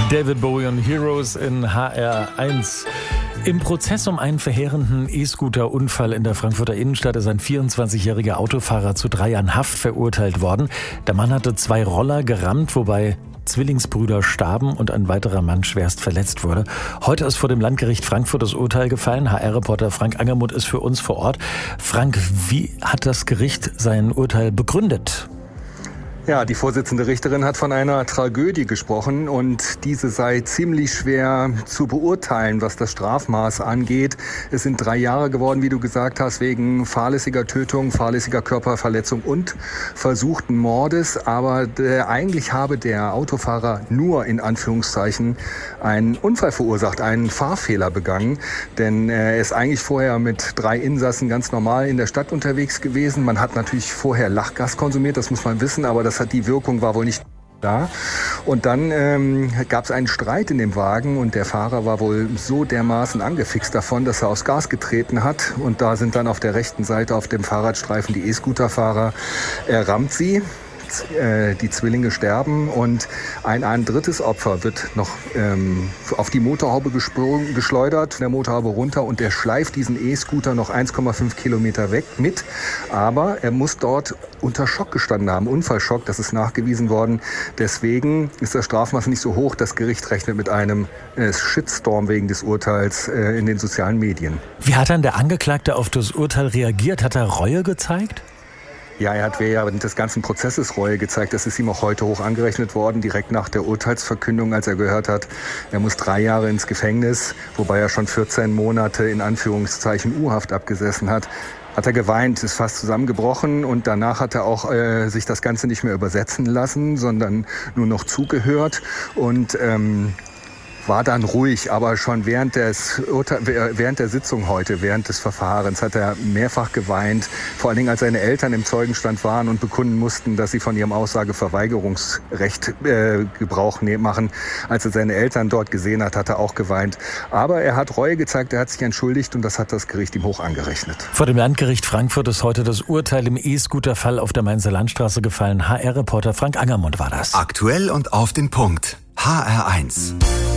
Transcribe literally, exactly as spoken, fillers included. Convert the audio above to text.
David Bowie und Heroes in H R eins. Im Prozess um einen verheerenden E-Scooter-Unfall in der Frankfurter Innenstadt ist ein vierundzwanzigjähriger Autofahrer zu drei Jahren Haft verurteilt worden. Der Mann hatte zwei Roller gerammt, wobei Zwillingsbrüder starben und ein weiterer Mann schwerst verletzt wurde. Heute ist vor dem Landgericht Frankfurt das Urteil gefallen. H R-Reporter Frank Angermund ist für uns vor Ort. Frank, wie hat das Gericht sein Urteil begründet? Ja, die Vorsitzende Richterin hat von einer Tragödie gesprochen und diese sei ziemlich schwer zu beurteilen, was das Strafmaß angeht. Es sind drei Jahre geworden, wie du gesagt hast, wegen fahrlässiger Tötung, fahrlässiger Körperverletzung und versuchten Mordes. Aber der, eigentlich habe der Autofahrer nur in Anführungszeichen einen Unfall verursacht, einen Fahrfehler begangen. Denn er ist eigentlich vorher mit drei Insassen ganz normal in der Stadt unterwegs gewesen. Man hat natürlich vorher Lachgas konsumiert, das muss man wissen, aber das hat die Wirkung war wohl nicht da. Und dann ähm, gab es einen Streit in dem Wagen und der Fahrer war wohl so dermaßen angefixt davon, dass er aufs Gas getreten hat. Und da sind dann auf der rechten Seite auf dem Fahrradstreifen die E-Scooter-Fahrer. Er rammt sie. Die Zwillinge sterben und ein, ein drittes Opfer wird noch ähm, auf die Motorhaube gesprungen, geschleudert, von der Motorhaube runter und der schleift diesen E-Scooter noch eins Komma fünf Kilometer weg mit. Aber er muss dort unter Schock gestanden haben, Unfallschock, das ist nachgewiesen worden. Deswegen ist das Strafmaß nicht so hoch. Das Gericht rechnet mit einem äh, Shitstorm wegen des Urteils äh, in den sozialen Medien. Wie hat dann der Angeklagte auf das Urteil reagiert? Hat er Reue gezeigt? Ja, er hat während des ganzen Prozesses Reue gezeigt. Das ist ihm auch heute hoch angerechnet worden, direkt nach der Urteilsverkündung, als er gehört hat, er muss drei Jahre ins Gefängnis, wobei er schon vierzehn Monate in Anführungszeichen U-Haft abgesessen hat. Hat er geweint, ist fast zusammengebrochen und danach hat er auch äh, sich das Ganze nicht mehr übersetzen lassen, sondern nur noch zugehört und ähm, war dann ruhig, aber schon während, des Urte- während der Sitzung heute, während des Verfahrens hat er mehrfach geweint, vor allen Dingen als seine Eltern im Zeugenstand waren und bekunden mussten, dass sie von ihrem Aussageverweigerungsrecht äh, Gebrauch machen. Als er seine Eltern dort gesehen hat, hat er auch geweint. Aber er hat Reue gezeigt, er hat sich entschuldigt und das hat das Gericht ihm hoch angerechnet. Vor dem Landgericht Frankfurt ist heute das Urteil im E-Scooter-Fall auf der Mainzer Landstraße gefallen. H R-Reporter Frank Angermund war das. Aktuell und auf den Punkt. H R eins.